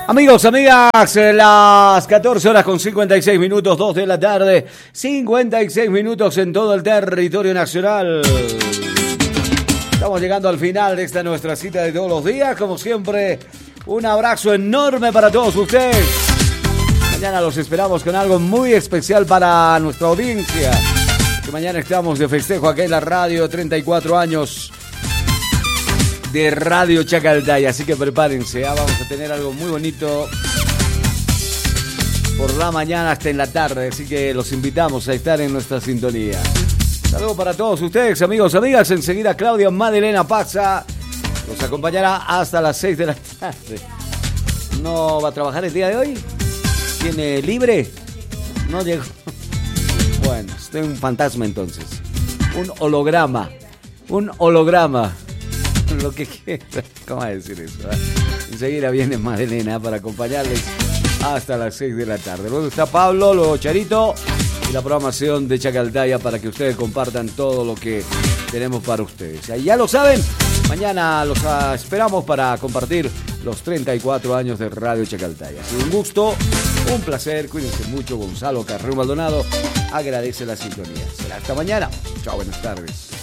Amigos, amigas, las 14 horas con 56 minutos, 2 de la tarde, 56 minutos en todo el territorio nacional. Estamos llegando al final de esta nuestra cita de todos los días. Como siempre, un abrazo enorme para todos ustedes. Mañana los esperamos con algo muy especial para nuestra audiencia. Que mañana estamos de festejo aquí en la radio, 34 años de Radio Chacaltaya, así que prepárense, vamos a tener algo muy bonito por la mañana hasta en la tarde, así que los invitamos a estar en nuestra sintonía. Saludos para todos ustedes, amigos, amigas. Enseguida Claudia Madelena Paxa nos acompañará hasta las 6 de la tarde. ¿No va a trabajar el día de hoy? ¿Tiene libre? No llegó. Bueno, estoy un fantasma entonces. Un holograma. Lo que quiera. ¿Cómo va a decir eso? Enseguida viene Madelena para acompañarles hasta las 6 de la tarde. Luego está Pablo, luego Charito y la programación de Chacaltaya para que ustedes compartan todo lo que tenemos para ustedes. Ya lo saben, mañana los esperamos para compartir los 34 años de Radio Chacaltaya. Ha sido un gusto, un placer. Cuídense mucho. Gonzalo Carrero Maldonado agradece la sintonía. Será hasta mañana. Chao, buenas tardes.